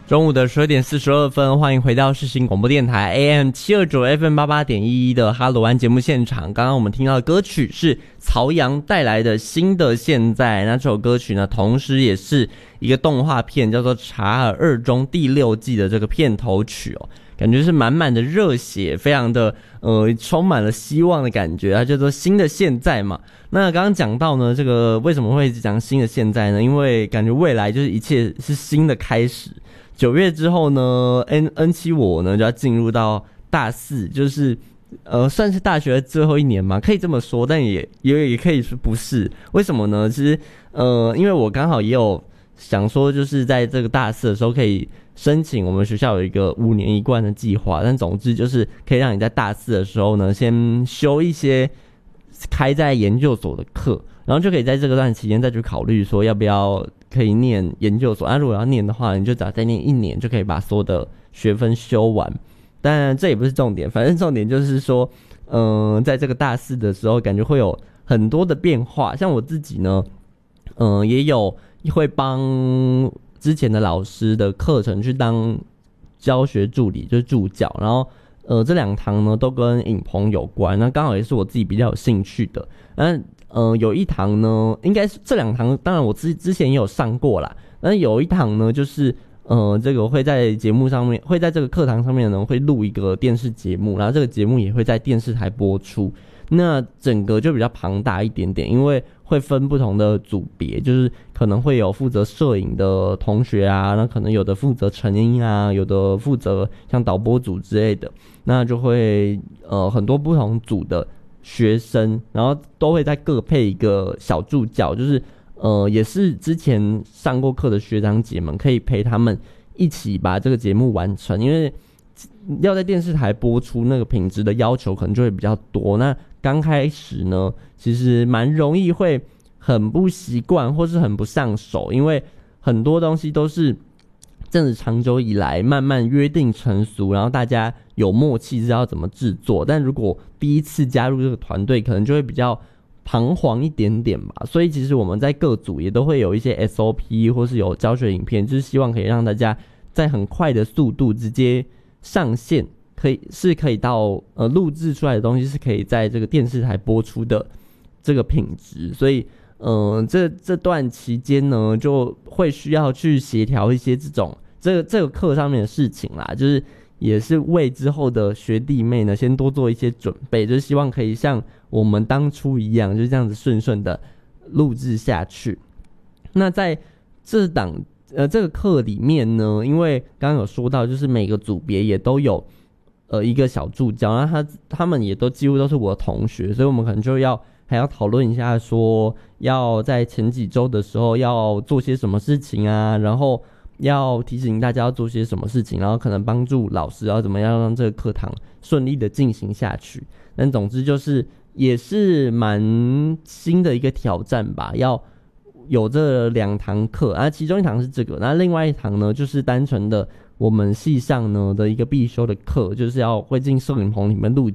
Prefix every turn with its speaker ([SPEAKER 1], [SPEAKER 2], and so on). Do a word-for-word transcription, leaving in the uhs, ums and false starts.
[SPEAKER 1] 中午的十二点四十二分，欢迎回到世新广播电台 A M 七二九 F M 八八点一的哈罗湾节目现场。刚刚我们听到的歌曲是曹阳带来的新的现在，那这首歌曲呢，同时也是一个动画片叫做《查尔二中》第六季的这个片头曲哦，感觉是满满的热血，非常的呃充满了希望的感觉，它叫做新的现在嘛。那刚刚讲到呢，这个为什么会讲新的现在呢？因为感觉未来就是一切是新的开始。九月之后呢 ，N N 七我呢就要进入到大四，就是呃算是大学的最后一年嘛，可以这么说，但也也也可以说不是。为什么呢？其实呃，因为我刚好也有想说，就是在这个大四的时候可以申请我们学校有一个五年一贯的计划，但总之就是可以让你在大四的时候呢，先修一些开在研究所的课，然后就可以在这个段期间再去考虑说要不要可以念研究所。啊，如果要念的话，你就只要再念一年就可以把所有的学分修完。当然这也不是重点，反正重点就是说，嗯、呃，在这个大四的时候，感觉会有很多的变化。像我自己呢，嗯、呃，也有会帮之前的老师的课程去当教学助理，就是助教，然后。呃，这两堂呢都跟影棚有关，那刚好也是我自己比较有兴趣的。那呃，有一堂呢，应该是这两堂，当然我之之前也有上过啦。那有一堂呢，就是呃，这个会在节目上面，会在这个课堂上面呢，会录一个电视节目，然后这个节目也会在电视台播出。那整个就比较庞大一点点，因为会分不同的组别，就是可能会有负责摄影的同学啊，那可能有的负责成音啊，有的负责像导播组之类的，那就会呃很多不同组的学生，然后都会再各配一个小助教，就是呃也是之前上过课的学长姐们，可以陪他们一起把这个节目完成，因为要在电视台播出，那个品质的要求可能就会比较多。那刚开始呢，其实蛮容易会很不习惯，或是很不上手，因为很多东西都是这样子长久以来慢慢约定成熟，然后大家有默契知道怎么制作。但如果第一次加入这个团队，可能就会比较彷徨一点点吧。所以其实我们在各组也都会有一些 S O P 或是有教学影片，就是希望可以让大家在很快的速度直接上线，可以是可以到呃录制出来的东西是可以在这个电视台播出的这个品质，所以呃这这段期间呢，就会需要去协调一些这种这个这个课上面的事情啦，就是也是为之后的学弟妹呢先多做一些准备，就是希望可以像我们当初一样，就这样子顺顺的录制下去。那在这档呃，这个课里面呢，因为刚刚有说到，就是每个组别也都有呃一个小助教，那他他们也都几乎都是我的同学，所以我们可能就要还要讨论一下，说要在前几周的时候要做些什么事情啊，然后要提醒大家要做些什么事情，然后可能帮助老师要怎么样让这个课堂顺利的进行下去。但总之就是也是蛮新的一个挑战吧，要有这两堂课啊，其中一堂是这个，那另外一堂呢，就是单纯的我们系上呢的一个必修的课，就是要会进摄影棚里面录